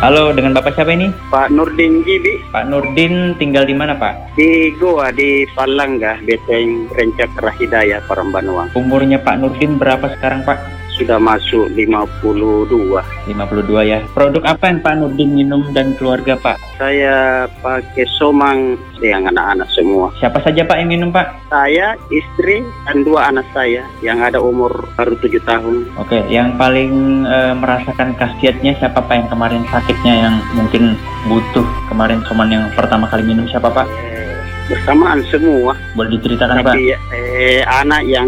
Halo, dengan Bapak siapa ini? Pak Nurdin Gibi. Pak Nurdin tinggal di mana, Pak? Di Goa, di Palangga, Beteng Rencakra Hidayah, Parambanuang. Umurnya Pak Nurdin berapa sekarang, Pak? Sudah masuk 52. 52 ya. Produk apa yang Pak Nurdin minum dan keluarga, Pak? Saya pakai somang yang anak-anak semua. Siapa saja, Pak, yang minum, Pak? Saya, istri, dan 2 anak saya yang ada umur baru 7 tahun. Oke, yang paling merasakan khasiatnya siapa, Pak, yang kemarin sakitnya yang mungkin butuh kemarin soman yang pertama kali minum siapa, Pak? Bersamaan semua. Boleh diceritakan, Pak? Tapi anak yang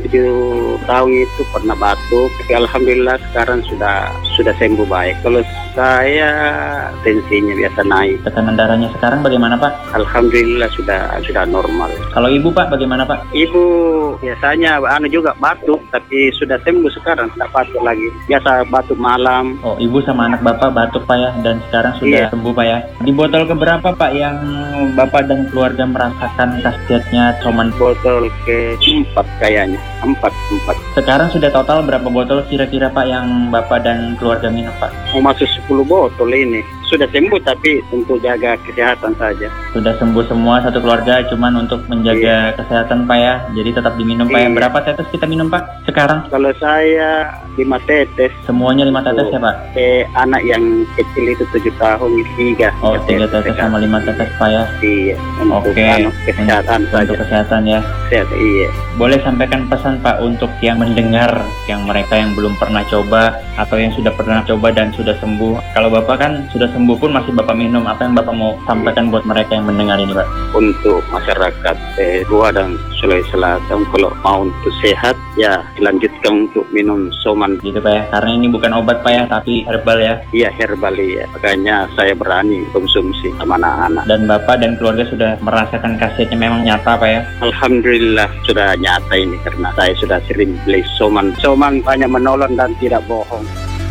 7 tahun itu pernah batuk, tapi alhamdulillah sekarang sudah sembuh baik. Kalau saya tensinya biasa naik. Tekanan darahnya sekarang bagaimana, Pak? Alhamdulillah sudah normal. Kalau Ibu, Pak, bagaimana, Pak? Ibu biasanya juga batuk, tapi sudah sembuh sekarang, tidak batuk lagi. Biasa batuk malam. Oh, Ibu sama anak Bapak batuk, Pak, ya, dan sekarang sudah sembuh, Pak, ya. Di botol keberapa, Pak, yang Bapak dan keluarga merasakan khasiatnya soman? Botol ke-4 kayaknya. 4. Sekarang sudah total berapa botol kira-kira, Pak, yang Bapak dan keluarga minum, Pak? Mau masuk 10 botol ini. Sudah sembuh tapi untuk jaga kesehatan saja. Sudah sembuh semua satu keluarga, cuman untuk menjaga kesehatan, Pak, ya. Jadi tetap diminum, Pak, ya. Berapa tetes kita minum, Pak, sekarang? Kalau saya 5 tetes. Semuanya 5 tetes ya, Pak? Anak yang kecil itu 7 tahun, 3. Oh, 3 tetes sama 5 tetes, Pak, ya? Iya. Untuk kesehatan saja. Untuk kesehatan, ya. Iya. Boleh sampaikan pesan, Pak, untuk yang mendengar, yang mereka yang belum pernah coba atau yang sudah pernah coba dan sudah sembuh. Kalau Bapak kan sudah sembuh pun masih Bapak minum, apa yang Bapak mau sampaikan buat mereka yang mendengar ini, Pak? Untuk masyarakat Goa dan Sulawesi Selatan, kalau mau untuk sehat, ya dilanjutkan untuk minum soman. Gitu, Pak, ya? Karena ini bukan obat, Pak, ya, tapi herbal, ya? Iya, herbal, ya. Makanya saya berani konsumsi sama anak-anak. Dan Bapak dan keluarga sudah merasakan khasiatnya memang nyata, Pak, ya? Alhamdulillah sudah nyata ini, karena saya sudah sering beli soman. Soman banyak menolong dan tidak bohong.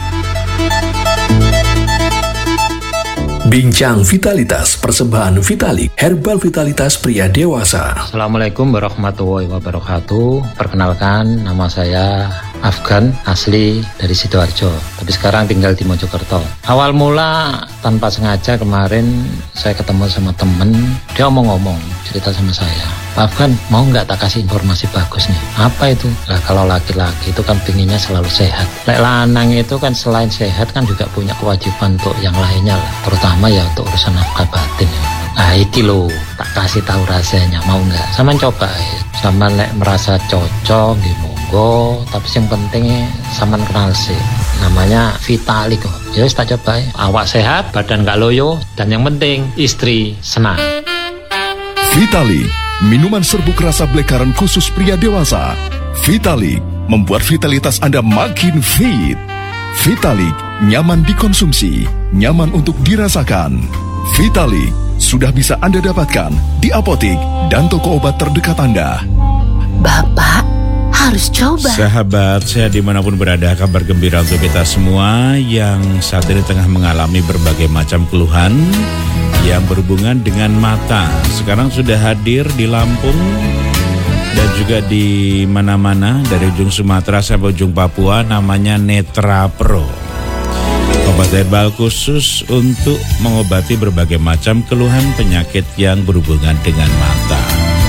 Bincang Vitalitas Persembahan Vitalik Herbal Vitalitas Pria Dewasa. Assalamualaikum warahmatullahi wabarakatuh. Perkenalkan, nama saya Afgan, asli dari Sidoarjo, tapi sekarang tinggal di Mojokerto. Awal mula tanpa sengaja kemarin saya ketemu sama temen, dia ngomong cerita sama saya, Pak Afgan, mau nggak tak kasih informasi bagus nih? Apa itu? Lah, kalau laki-laki itu kan pinginnya selalu sehat. Lek lanang itu kan selain sehat kan juga punya kewajiban untuk yang lainnya lah, terutama ya untuk urusan nafkah batin. Nah, iki loh, tak kasih tahu rasanya, mau nggak? Sama coba ya. Sama lek merasa cocok di monggo, tapi yang penting sama kenal sih. Namanya Vitalik kok. Ya wis tak coba ya. Awak sehat, badan nggak loyo, dan yang penting istri senang. Vitalik, minuman serbuk rasa blackcurrant khusus pria dewasa. Vitalik membuat vitalitas Anda makin fit. Vitalik nyaman dikonsumsi, nyaman untuk dirasakan. Vitalik sudah bisa Anda dapatkan di apotik dan toko obat terdekat Anda. Bapak harus coba. Sahabat, saya dimanapun berada, kabar gembira untuk kita semua yang saat ini tengah mengalami berbagai macam keluhan yang berhubungan dengan mata. Sekarang sudah hadir di Lampung dan juga di mana-mana dari ujung Sumatera sampai ujung Papua, namanya Netra Pro. Obat herbal khusus untuk mengobati berbagai macam keluhan penyakit yang berhubungan dengan mata.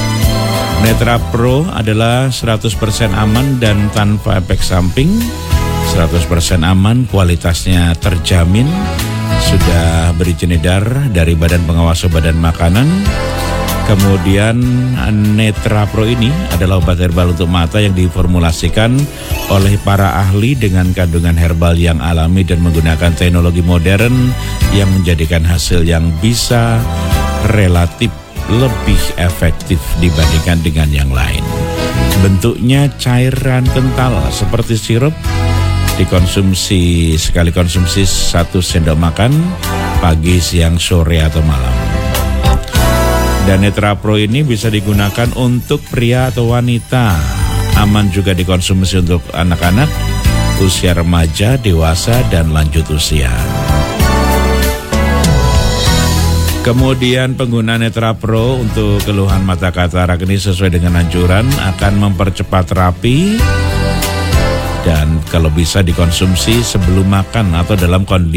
Netra Pro adalah 100% aman dan tanpa efek samping, 100% aman, kualitasnya terjamin, sudah berizin edar dari Badan Pengawas Obat dan Makanan. Kemudian Netra Pro ini adalah obat herbal untuk mata yang diformulasikan oleh para ahli dengan kandungan herbal yang alami dan menggunakan teknologi modern yang menjadikan hasil yang bisa relatif lebih efektif dibandingkan dengan yang lain. Bentuknya cairan kental seperti sirup, dikonsumsi sekali konsumsi 1 sendok makan pagi, siang, sore atau malam. Dan Netra Pro ini bisa digunakan untuk pria atau wanita. Aman juga dikonsumsi untuk anak-anak, usia remaja, dewasa, dan lanjut usia. Kemudian penggunaan Netra Pro untuk keluhan mata katarak ini sesuai dengan anjuran akan mempercepat terapi dan kalau bisa dikonsumsi sebelum makan atau dalam kondisi